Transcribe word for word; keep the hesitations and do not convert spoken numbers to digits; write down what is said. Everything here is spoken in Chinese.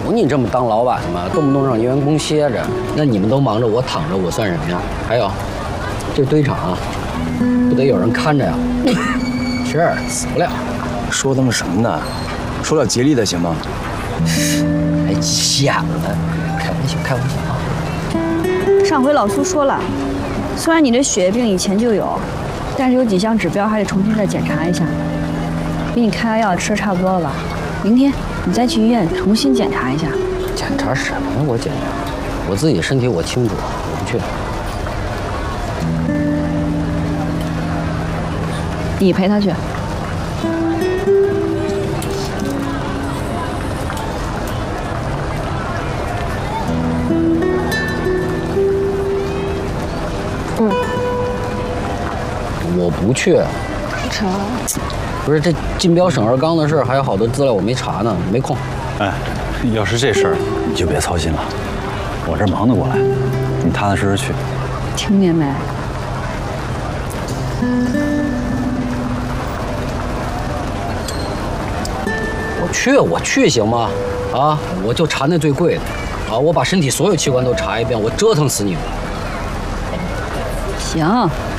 你这么当老板的吗？动不动让员工歇着，那你们都忙着，我躺着，我算什么呀？还有，这堆场啊，不得有人看着呀？是，死不了。 说他妈什么呢？说点吉利的行吗？ 还急眼了？开玩笑，开玩笑啊！ 上回老苏说了，虽然你这血液病以前就有，但是有几项指标还得重新再检查一下。给你开的药吃的差不多了吧？明天你再去医院重新检查一下。 检查什么呀？我检查，我自己身体我清楚，我不去。 你陪他去。 嗯， 我不去。 成。 不是这竞标省二缸的事，还有好多资料我没查呢，没空。 哎，要是这事儿，你就别操心了，我这忙得过来，你踏踏实实去。 听见没？ 我去，我去行吗？啊，我就查那最贵的，啊，我把身体所有器官都查一遍，我折腾死你们。 行。